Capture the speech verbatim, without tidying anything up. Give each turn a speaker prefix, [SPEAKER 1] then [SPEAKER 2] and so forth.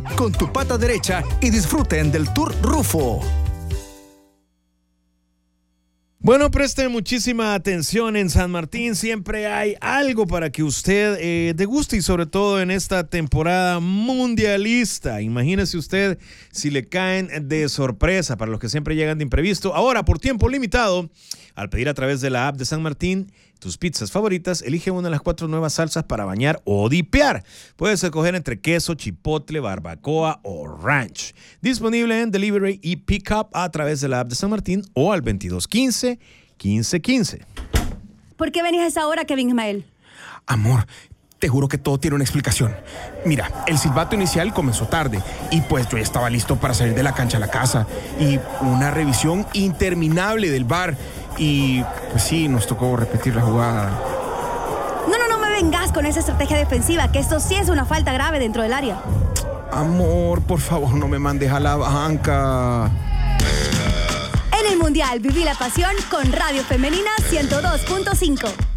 [SPEAKER 1] con tu pata derecha y disfruten del Tour Rufo.
[SPEAKER 2] Bueno, preste muchísima atención. En San Martín siempre hay algo para que usted eh, deguste, y sobre todo en esta temporada mundialista. Imagínese usted si le caen de sorpresa, para los que siempre llegan de imprevisto. Ahora, por tiempo limitado, al pedir a través de la app de San Martín tus pizzas favoritas, elige una de las cuatro nuevas salsas para bañar o dipear. Puedes escoger entre queso, chipotle, barbacoa o ranch. Disponible en delivery y pick-up a través de la app de San Martín o al veintidós quince, quince quince.
[SPEAKER 3] ¿Por qué venís a esa hora, Kevin Ismael?
[SPEAKER 4] Amor, te juro que todo tiene una explicación. Mira, el silbato inicial comenzó tarde y pues yo ya estaba listo para salir de la cancha a la casa. Y una revisión interminable del V A R. Y pues sí, nos tocó repetir la jugada.
[SPEAKER 3] No, no, no me vengas con esa estrategia defensiva, que esto sí es una falta grave dentro del área.
[SPEAKER 4] Amor, por favor, no me mandes a la banca.
[SPEAKER 3] En el Mundial viví la pasión con Radio Femenina ciento dos punto cinco.